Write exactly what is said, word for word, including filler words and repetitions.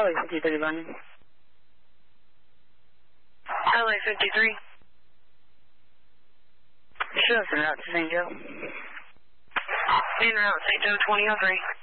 Highway fifty-three, London. Highway fifty-three. Show us en route to Saint Joe. En route, Saint Joe twenty oh three.